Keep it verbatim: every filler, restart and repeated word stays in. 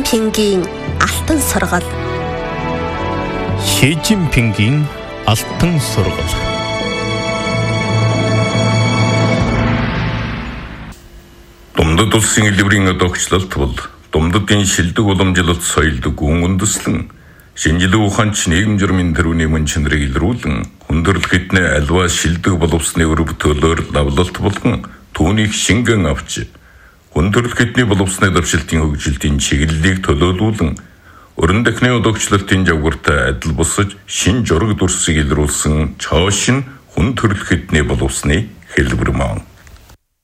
Жинпингийн алтан сургал. Жинпингийн алтан сургал. Думдад улсын элбэрийн одоогчлалт бол Думдадын шилдэг уламжлалт соёлд гүн үндэслэн шинжилгээ ухаанч нийгэм журмын төрөний мөн чанарыг илрүүлэн хүндрэл хэднээ альва шилдэг боловсны өр бүтээлээр лавлалт болгон түүнийг шингэн авч хүндрэл хэдний боловсны давшилтын хөгжилтийн чиглэлийг төлөөлүүлэн өрн дахны одоогчлалтын жавгартай адил босож шин жураг дүрсийг илрүүлсэн чоошин хүндрэл хэдний боловсны хэлбэр маань.